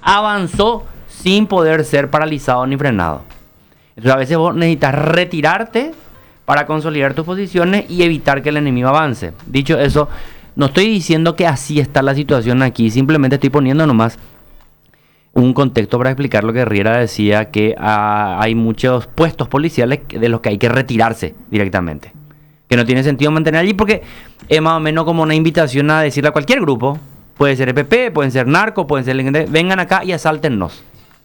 avanzó sin poder ser paralizado ni frenado. Entonces a veces vos necesitas retirarte para consolidar tus posiciones y evitar que el enemigo avance. Dicho eso, no estoy diciendo que así está la situación aquí, simplemente estoy poniendo nomás un contexto para explicar lo que Riera decía, que hay muchos puestos policiales de los que hay que retirarse directamente. Que no tiene sentido mantener allí porque es más o menos como una invitación a decirle a cualquier grupo, puede ser EPP, pueden ser narco, pueden ser... vengan acá y asáltennos.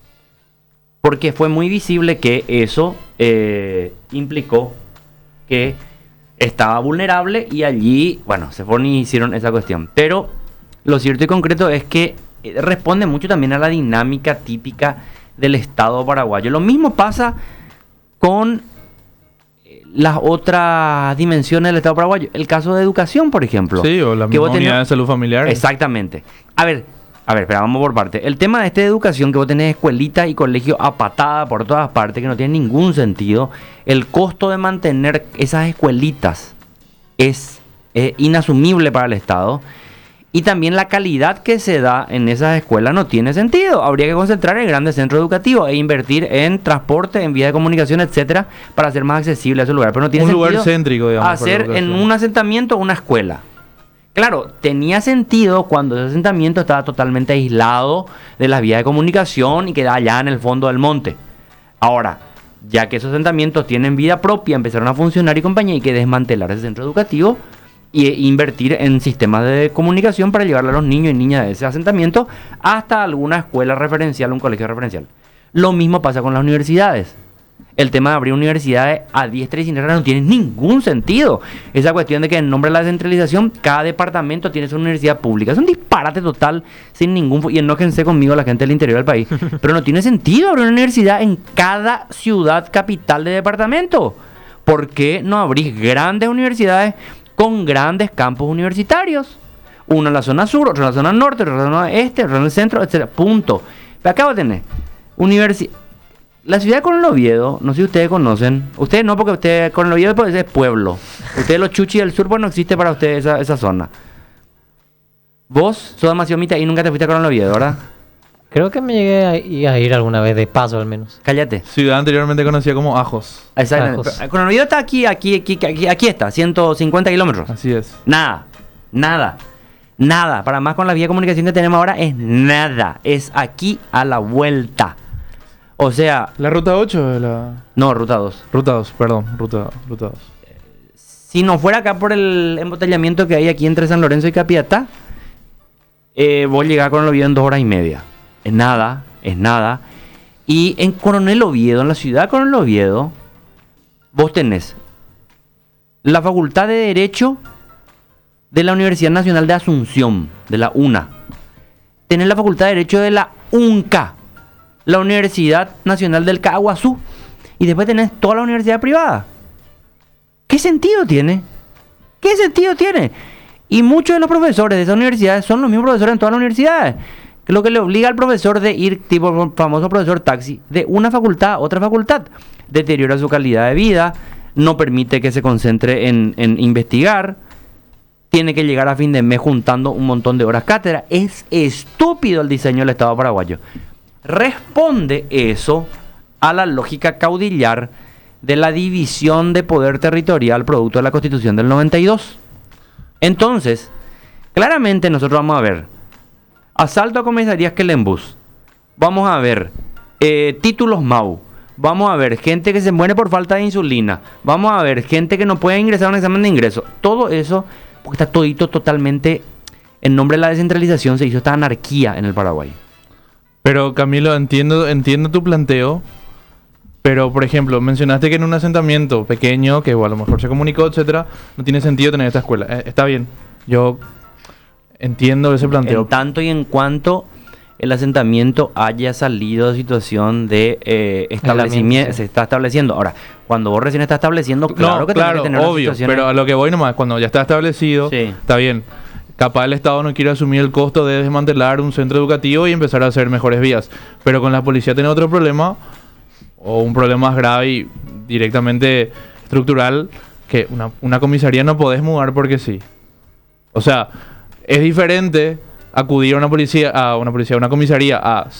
Porque fue muy visible que eso implicó que estaba vulnerable y allí, bueno, se fueron y hicieron esa cuestión. Pero lo cierto y concreto es que responde mucho también a la dinámica típica del Estado paraguayo. Lo mismo pasa con las otras dimensiones del Estado paraguayo. El caso de educación, por ejemplo. Sí, o la misma unidad de salud familiar. Exactamente. A ver, espera, vamos por parte. El tema de educación, que vos tenés escuelita y colegio a patada por todas partes, que no tiene ningún sentido. El costo de mantener esas escuelitas es inasumible para el Estado. Y también la calidad que se da en esas escuelas no tiene sentido. Habría que concentrar en grandes centros educativos e invertir en transporte, en vías de comunicación, etcétera, para hacer más accesible a ese lugar. Pero no tiene sentido lugar céntrico, digamos, hacer en un asentamiento una escuela. Claro, tenía sentido cuando ese asentamiento estaba totalmente aislado de las vías de comunicación y quedaba allá en el fondo del monte. Ahora, ya que esos asentamientos tienen vida propia, empezaron a funcionar y compañía, hay que desmantelar ese centro educativo e invertir en sistemas de comunicación para llevarle a los niños y niñas de ese asentamiento hasta alguna escuela referencial, un colegio referencial. Lo mismo pasa con las universidades. El tema de abrir universidades a diestra y siniestra no tiene ningún sentido. Esa cuestión de que en nombre de la descentralización cada departamento tiene su universidad pública es un disparate total, sin ningún... Y enójense conmigo la gente del interior del país, pero no tiene sentido abrir una universidad en cada ciudad capital de departamento. ¿Por qué no abrís grandes universidades con grandes campus universitarios? Uno en la zona sur, otro en la zona norte, otro en la zona este, otro en el centro, etc. Punto. Pero acá va a tener la ciudad de Coronel Oviedo, no sé si ustedes conocen. Ustedes no, porque ustedes, Coronel Oviedo pues, es pueblo. Ustedes los chuchis del sur, pues no existe para ustedes esa zona. Vos sos demasiado mitad y nunca te fuiste a Coronel Oviedo, ¿verdad? Creo que me llegué a ir alguna vez de paso al menos. Cállate. Ciudad anteriormente conocida como Ajos. Exactamente. Coronel Oviedo está aquí está, 150 kilómetros. Así es. Nada. Para más con la vía de comunicación que tenemos ahora es nada. Es aquí a la vuelta. O sea... ¿La ruta 8? No, ruta 2. Ruta 2, perdón. Ruta 2. Si no fuera acá por el embotellamiento que hay aquí entre San Lorenzo y Capiatá, vos llegás a Coronel Oviedo en 2 horas y media. Es nada. Y en Coronel Oviedo, en la ciudad de Coronel Oviedo, vos tenés la Facultad de Derecho de la Universidad Nacional de Asunción, de la UNA. Tenés la Facultad de Derecho de la UNCA, la Universidad Nacional del Caguazú. Y después tenés toda la universidad privada. ¿Qué sentido tiene? Y muchos de los profesores de esas universidades son los mismos profesores en todas las universidades. Lo que le obliga al profesor de ir, tipo famoso profesor taxi, de una facultad a otra facultad. Deteriora su calidad de vida, no permite que se concentre en investigar. Tiene que llegar a fin de mes juntando un montón de horas cátedra. Es estúpido el diseño del Estado paraguayo. Responde eso a la lógica caudillar de la división de poder territorial producto de la Constitución del 92. Entonces, claramente nosotros vamos a ver asalto a comisarías Quelembús, vamos a ver títulos MAU, vamos a ver gente que se muere por falta de insulina, vamos a ver gente que no puede ingresar a un examen de ingreso. Todo eso, porque está todito totalmente en nombre de la descentralización, se hizo esta anarquía en el Paraguay. Pero Camilo, entiendo tu planteo, pero por ejemplo, mencionaste que en un asentamiento pequeño, que a lo mejor se comunicó, etcétera, no tiene sentido tener esta escuela. Está bien, yo entiendo ese planteo. En tanto y en cuanto el asentamiento haya salido de situación de establecimiento, se está estableciendo. Ahora, cuando vos recién estás estableciendo, claro que tenés que tener obvio, pero a lo que voy nomás, cuando ya está establecido, sí, está bien. Capaz el Estado no quiere asumir el costo de desmantelar un centro educativo y empezar a hacer mejores vías. Pero con la policía tiene otro problema, o un problema más grave y directamente estructural, que una comisaría no podés mudar porque sí. O sea, es diferente acudir a una comisaría a